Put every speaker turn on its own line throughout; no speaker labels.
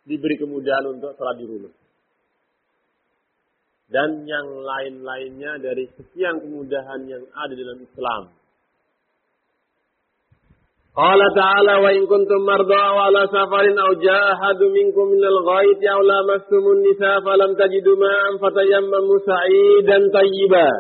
diberi kemudahan untuk sholat di rumah. Dan yang lain-lainnya dari sekian kemudahan yang ada dalam Islam. Qala ta'ala wa in kuntum marda aw ala safarin aw jaa ahadun minkum minal ghaiti aw lamastumun nisaa falam tajidu ma'an fatayammamu sa'idan tayyiban.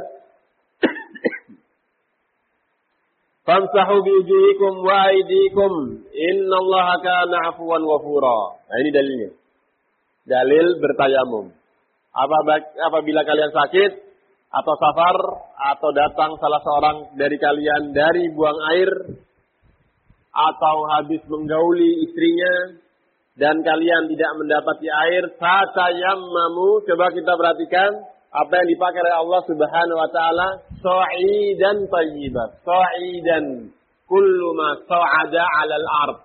Famsahu bi wujuhikum wa aydikum innallaha kana 'afwan ghafura. Nah, ini dalilnya. Dalil bertayamum. Apabila kalian sakit atau safar atau datang salah seorang dari kalian dari buang air atau habis menggauli istrinya dan kalian tidak mendapati air, fatayammamu, coba kita perhatikan apa yang dipakai oleh Allah Subhanahu wa taala, sa'idan thayyiban. Sa'idan kullu ma sa'ada 'alal ard.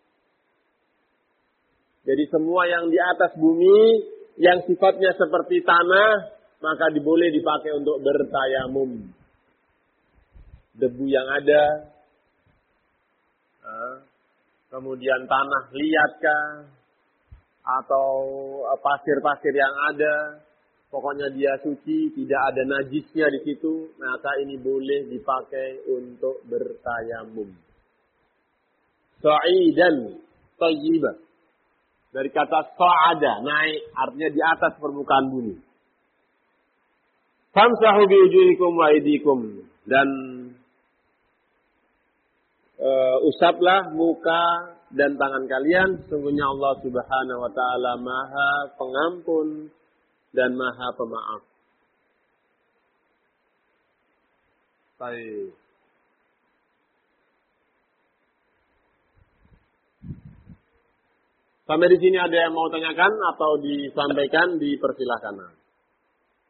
Jadi semua yang di atas bumi yang sifatnya seperti tanah maka boleh dipakai untuk bertayamum. Debu yang ada, kemudian tanah liatkah atau pasir-pasir yang ada, pokoknya dia suci, tidak ada najisnya di situ, maka ini boleh dipakai untuk bertayamum. Sa'idan thayyiban. Dari kata sa'ada, naik, artinya di atas permukaan bumi. Famsahu bi wujuhikum wa aydikum, dan usaplah muka dan tangan kalian, sungguhnya Allah Subhanahu wa taala Maha Pengampun dan Maha Pemaaf. Baik. Sampai di sini ada yang mau tanyakan atau disampaikan, dipersilahkan.